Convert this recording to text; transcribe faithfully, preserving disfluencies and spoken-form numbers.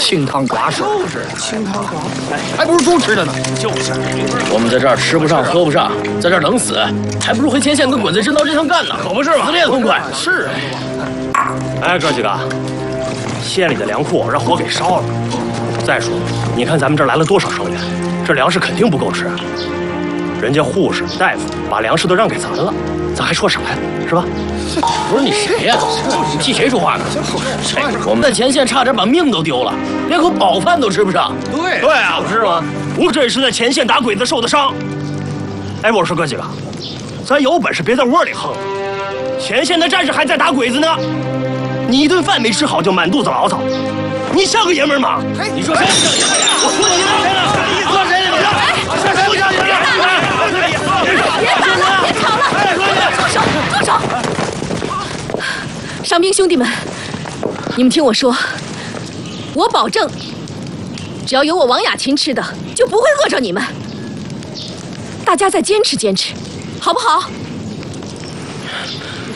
清汤寡水， 就是清汤寡水， 还不如猪吃的呢。 就是。 我们在这儿吃不上喝不上，在这儿等死，还不如回前线跟鬼子真刀真枪干呢，可不是吗？死得也痛快。 是啊。哎，哥几个，县里的粮库让火给烧了。再说，你看咱们这儿来了多少伤员，这粮食肯定不够吃。人家护士、大夫把粮食都让给咱了，咱还说啥呀？是吧？ 不是你谁呀？你替谁说话呢？我们在前线差点把命都丢了，连口饱饭都吃不上。 对对啊，不是吗？我这也是在前线打鬼子受的伤。哎，我说哥几个，咱有本事别在窝里横，前线的战士还在打鬼子呢，你一顿饭没吃好就满肚子牢骚，你像个爷们吗？ 你说谁像爷们呀？我说你呢？你说谁呢？ 别打了！别吵了！住手！住手！伤兵兄弟们，你们听我说，我保证，只要有我王雅琴吃的，就不会饿着你们。大家再坚持坚持，好不好？